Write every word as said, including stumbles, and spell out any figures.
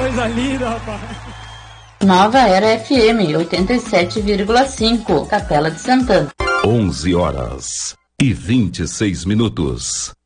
coisa linda, rapaz. Nova Era F M, oitenta e sete vírgula cinco, Capela de Santana. onze horas e vinte e seis minutos.